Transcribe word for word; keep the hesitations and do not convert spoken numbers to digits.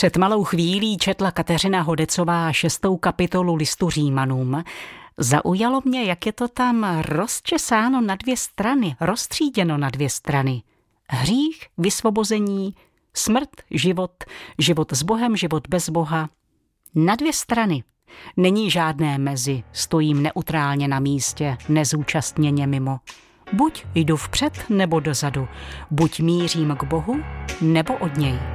Před malou chvílí četla Kateřina Hodecová šestou kapitolu listu Římanům. Zaujalo mě, jak je to tam rozčesáno na dvě strany, roztříděno na dvě strany. Hřích, vysvobození, smrt, život, život s Bohem, život bez Boha. Na dvě strany. Není žádné mezi, stojím neutrálně na místě, nezúčastněně mimo. Buď jdu vpřed, nebo dozadu. Buď mířím k Bohu, nebo od něj.